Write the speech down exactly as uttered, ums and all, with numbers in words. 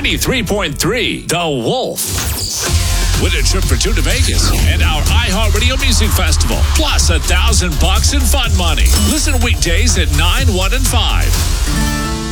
ninety-three point three The Wolf. Win a trip for two to Vegas and our iHeartRadio Music Festival, plus a thousand bucks in fun money. Listen weekdays at nine, one, and five.